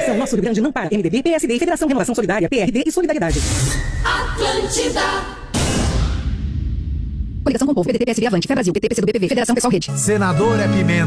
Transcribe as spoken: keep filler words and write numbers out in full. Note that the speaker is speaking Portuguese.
Coligação Nosso Rio Grande não para. M D B, P S D, Federação Renovação Solidária, P R D e Solidariedade. Atlântida. Coligação com o Povo, P D T, P S D, Avante, Fé Brasil, P T, P C do B, P V, Federação Pessoal Rede. Senador é pimenta.